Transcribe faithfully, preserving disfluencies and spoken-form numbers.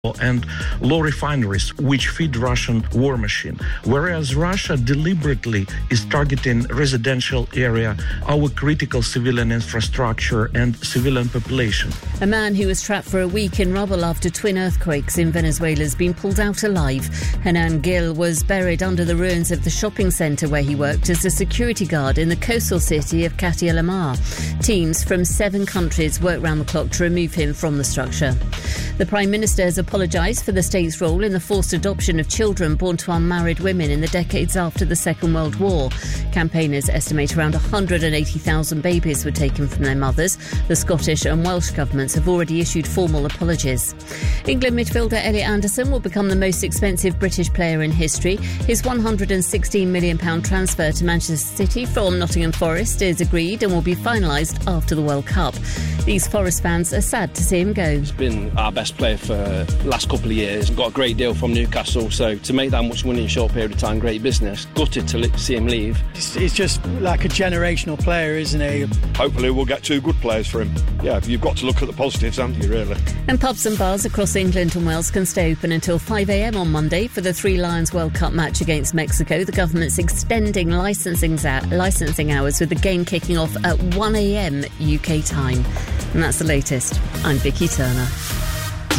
and law refineries which feed Russian war machine, whereas Russia deliberately is targeting residential area, our critical civilian infrastructure and civilian population. A man who was trapped for a week in rubble after twin earthquakes in Venezuela has been pulled out alive. Hernan Gil was buried under the ruins of the shopping centre where he worked as a security guard in the coastal city of Catia La Mar. Teams from seven countries worked round the clock to remove him from the structure. The Prime Minister has apologised for the state's role in the forced adoption of children born to unmarried women in the decades after the Second World War. Campaigners estimate around one hundred eighty thousand babies were taken from their mothers. The Scottish and Welsh governments have already issued formal apologies. England midfielder Elliot Anderson will become the most expensive British player in history. His one hundred sixteen million pounds transfer to Manchester City from Nottingham Forest is agreed and will be finalised after the World Cup. These Forest fans are sad to see him go. He's been our best player for the last couple of years. Got a great deal from Newcastle, so to make that much money in a short period of time, great business. Gutted to li- see him leave. It's, it's just like a generational player, isn't he? Hopefully we'll get two good players for him. Yeah, you've got to look at the positives, haven't you, really? And pubs and bars across England and Wales can stay open until five a.m. on Monday for the Three Lions World Cup match against Mexico. The government's extending licensing, licensing hours with the game kicking off at one a.m. U K time. And that's the latest. I'm Vicky Turner.